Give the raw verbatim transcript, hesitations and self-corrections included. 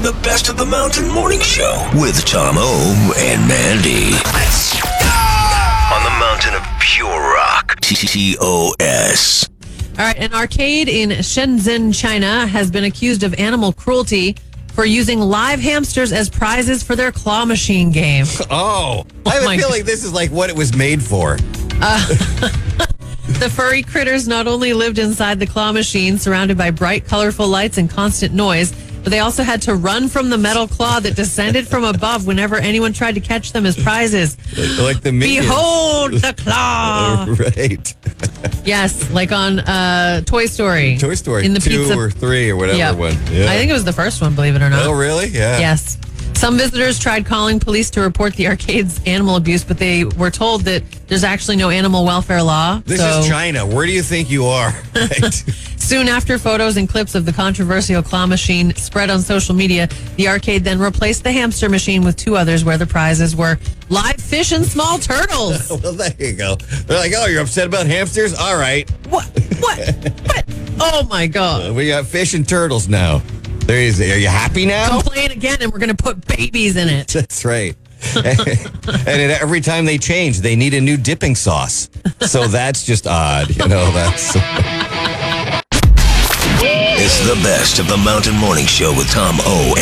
the Best of the Mountain Morning Show with Tom O and Mandy. Let's go! On the mountain of pure rock. T O S. All right, an arcade in Shenzhen, China has been accused of animal cruelty for using live hamsters as prizes for their claw machine game. Oh, I have Oh a my feeling this is like what it was made for. The furry critters not only lived inside the claw machine, surrounded by bright, colorful lights and constant noise, but they also had to run from the metal claw that descended from above whenever anyone tried to catch them as prizes. Like, like the minions. Behold the claw! Right. Yes, like on uh, Toy Story. Toy Story in the two pizza. or three or whatever Yep. one. Yeah. I think it was the first one, believe it or not. Oh, really? Yeah. Yes. Some visitors tried calling police to report the arcade's animal abuse, but they were told that there's actually no animal welfare law. This so is China. Where do you think you are? Right? soon after photos and clips of the controversial claw machine spread on social media, the arcade then replaced the hamster machine with two others where the prizes were live fish and small turtles. Well, there you go. They're like, oh, you're upset about hamsters? All right. What? What? What? Oh, my God. We got fish and turtles now. There is. Are you happy now? Complain again, and we're going to put babies in it. That's right. And it, every time they change, they need a new dipping sauce. So that's just odd. You know, that's. It's the Best of the Mountain Morning Show with Tom O